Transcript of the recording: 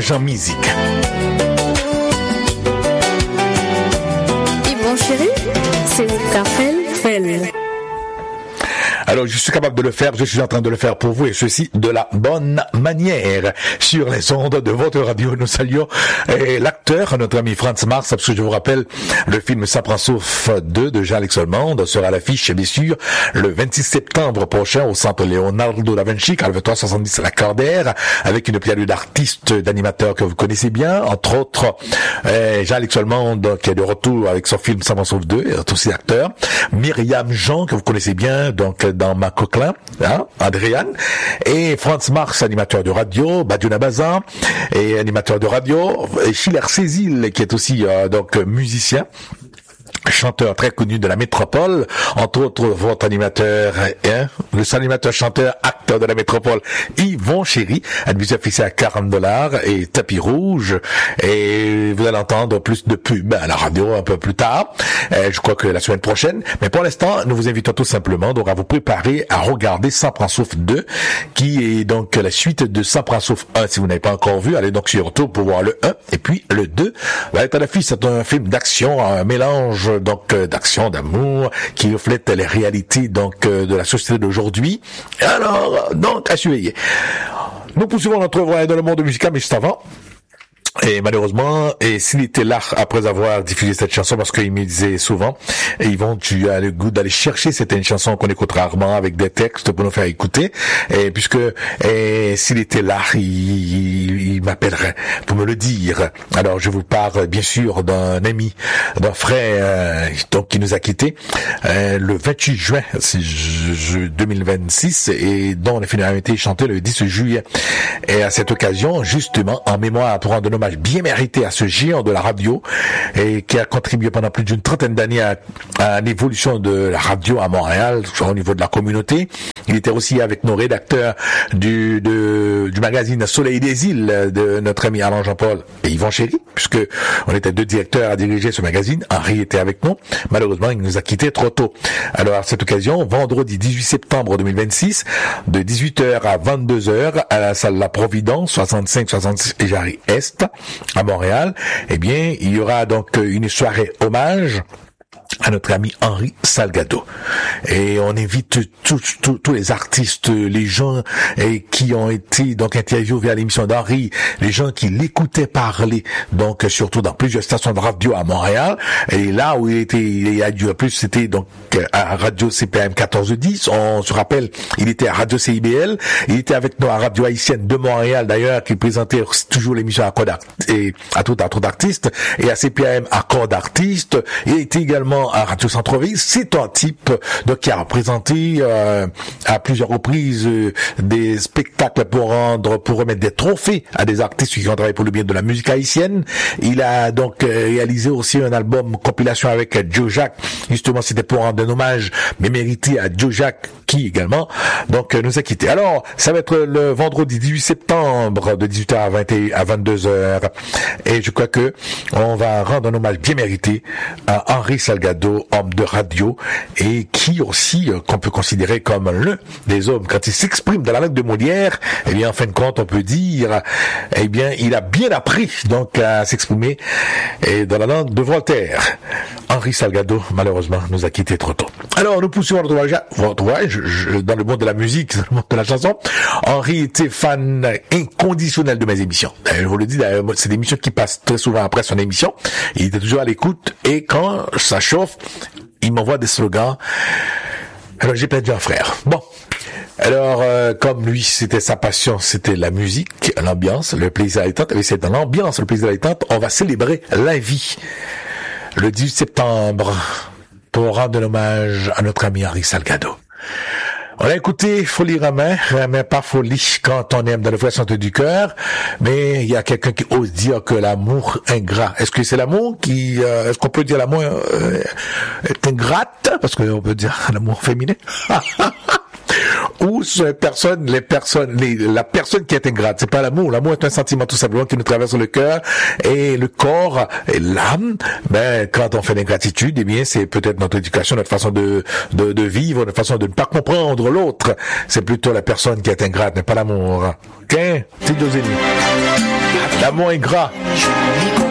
Ange en musique. Yvon Chéri, c'est Raphaël Fell. Alors, je suis capable de le faire, je suis en train de le faire pour vous, et ceci de la bonne manière. Sur les ondes de votre radio, nous saluons l'acteur, notre ami Franz Mars, parce que je vous rappelle, le film Ça prend souffle 2 de Jean-Alex Solmond sera à l'affiche, bien sûr, le 26 septembre prochain au centre Leonardo da Vinci, Calve 370 Lacordaire, avec une pléiade d'artistes, d'animateurs que vous connaissez bien, entre autres Jean-Alex Solmond, qui est de retour avec son film Ça prend souffle 2, est aussi acteur, Myriam Jean, que vous connaissez bien, donc dans Ma Coquelin, hein, Adriane, et Franz Mars, animateur de radio, Badiou Bazin, et animateur de radio, et Schiller Cézil, qui est aussi donc musicien, chanteur très connu de la métropole, entre autres votre animateur, le seul animateur, chanteur, acteur de la métropole, Yvon Chéri, admission officielle à $40 et tapis rouge, et vous allez entendre plus de pubs à la radio un peu plus tard, je crois que la semaine prochaine, mais pour l'instant, nous vous invitons tout simplement donc à vous préparer à regarder Ça prend souffle 2, qui est donc la suite de Ça prend souffle 1, si vous n'avez pas encore vu, allez donc sur YouTube pour voir le 1, et puis le 2, va être à l'affiche, c'est un film d'action, un mélange donc d'action, d'amour, qui reflète les réalités donc de la société d'aujourd'hui. Alors, donc, à surveiller. Nous poursuivons notre voyage dans le monde musical, mais juste avant, et malheureusement, et s'il était là après avoir diffusé cette chanson, parce qu'il me disait souvent, et Yvon, tu as le goût d'aller chercher certaines chansons qu'on écoute rarement avec des textes pour nous faire écouter, et puisque s'il était là, il m'appellerait pour me le dire. Alors je vous parle bien sûr d'un ami, d'un frère donc qui nous a quittés le 28 juin 2026 et dont on a finalement été chanté le 10 juillet. Et à cette occasion, justement, en mémoire pour rendre hommage bien mérité à ce géant de la radio et qui a contribué pendant plus d'une trentaine d'années à l'évolution de la radio à Montréal, au niveau de la communauté. Il était aussi avec nos rédacteurs du magazine Soleil des Îles de notre ami Alain Jean-Paul et Yvon Chéri, puisque on était deux directeurs à diriger ce magazine. Henri était avec nous. Malheureusement, il nous a quittés trop tôt. Alors, à cette occasion, vendredi 18 septembre 2026, de 18h à 22h, à la salle La Providence, 65-66 Jarry Est, à Montréal, eh bien, il y aura donc une soirée hommage à notre ami Henri Salgado. Et on invite tous les artistes, les gens qui ont été donc interviewés via l'émission d'Henri, les gens qui l'écoutaient parler, donc surtout dans plusieurs stations de radio à Montréal. Et là où il a dû plus, c'était donc à Radio CPM 1410. On se rappelle, il était à Radio CIBL. Il était avec nous à Radio Haïtienne de Montréal, d'ailleurs, qui présentait toujours l'émission à tout d'artistes. Et à CPM à corps d'artistes. Il était également à Radio Centre-Ville. C'est un type donc qui a représenté à plusieurs reprises des spectacles pour remettre des trophées à des artistes qui ont travaillé pour le bien de la musique haïtienne. Il a donc réalisé aussi un album compilation avec Joe Jacques. Justement, c'était pour rendre un hommage mais mérité à Joe Jacques qui également donc nous a quittés. Alors, ça va être le vendredi 18 septembre de 18h à 22h et je crois que on va rendre un hommage bien mérité à Henri Salgado, homme de radio et qui aussi qu'on peut considérer comme l'un des hommes quand il s'exprime dans la langue de Molière, eh bien en fin de compte on peut dire eh bien il a bien appris donc à s'exprimer dans la langue de Voltaire. Henri Salgado malheureusement nous a quittés trop tôt. Alors nous poursuivons votre voyage dans le monde de la musique, dans le monde de la chanson. Henri était fan inconditionnel de mes émissions. Je vous le dis, c'est des émissions qui passent très souvent après son émission. Il était toujours à l'écoute et quand ça chauffe, il m'envoie des slogans. Alors j'ai perdu un frère. Bon. Alors, comme lui, c'était sa passion, c'était la musique, l'ambiance, le plaisir à l'étante. Et c'est dans l'ambiance, le plaisir à l'étante, on va célébrer la vie. Le 18 septembre, pour rendre hommage à notre ami Henri Salgado. On a écouté Folie Romain, pas folie quand on aime dans le vrai centre du cœur, mais il y a quelqu'un qui ose dire que l'amour ingrat. Est-ce que c'est l'amour qui, est-ce qu'on peut dire l'amour est ingrate? Parce qu'on peut dire l'amour féminin. Ou la personne qui est ingrate. C'est pas l'amour. L'amour est un sentiment tout simplement qui nous traverse le cœur et le corps et l'âme. Ben, quand on fait l'ingratitude, eh bien, c'est peut-être notre éducation, notre façon de vivre, notre façon de ne pas comprendre l'autre. C'est plutôt la personne qui est ingrate, mais pas l'amour. OK? C'est deux ennemis. L'amour est gras.